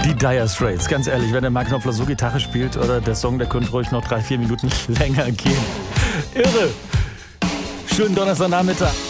Die Dire Straits, ganz ehrlich, wenn der Mark Knopfler so Gitarre spielt oder der Song, der könnte ruhig noch 3-4 Minuten länger gehen. Irre. Schönen Donnerstagnachmittag.